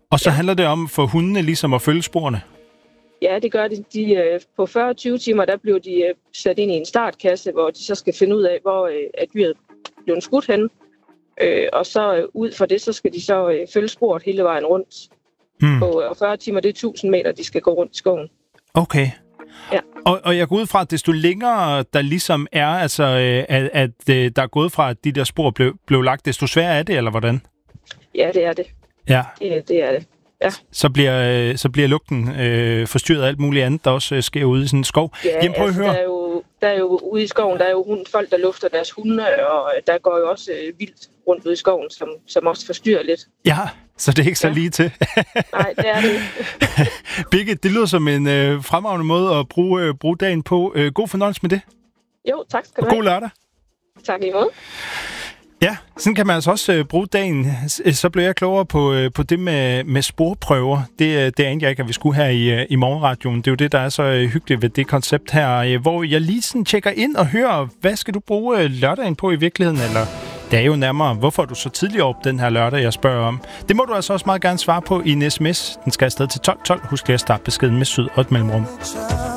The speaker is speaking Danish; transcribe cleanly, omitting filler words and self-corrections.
Og så handler det om for hundene ligesom at følge sporene? Ja, det gør de. På 40-20 timer, der bliver de sat ind i en startkasse, hvor de så skal finde ud af, hvor er dyret blevet skudt henne. Og så ud fra det, så skal de så følge sporet hele vejen rundt. På 40 timer, det er 1000 meter, de skal gå rundt i skoven. Okay. Ja. Og jeg går ud fra, at desto længere der ligesom er, altså at der er gået fra, at de der spor blev lagt, desto sværere er det, eller hvordan? Ja, det er det. Ja. Det er det. Ja. Så bliver lugten forstyrret af alt muligt andet, der også sker ude i sådan en skov. Ja, Jamen, prøv at høre. Der er jo ude i skoven, der er jo folk, der lufter deres hunde, og der går jo også vildt rundt ude i skoven, som også forstyrrer lidt. Ja, så det er ikke så lige til. Nej, det er det. Birgit, det lyder som en fremragende måde at bruge dagen på. God fornøjelse med det. Jo, tak skal du have. God lørdag. Tak i måde. Ja, sådan kan man altså også bruge dagen. Så blev jeg klogere på det med sporprøver. Det anede jeg ikke, at vi skulle her i morgenradioen. Det er jo det, der er så hyggeligt ved det koncept her, hvor jeg lige sådan tjekker ind og hører, hvad skal du bruge lørdagen på i virkeligheden? Eller det er jo nærmere, hvorfor er du så tidligt op den her lørdag, jeg spørger om. Det må du altså også meget gerne svare på i en sms. Den skal afsted til 1212. Husk lige at starte beskeden med syd og et mellemrum.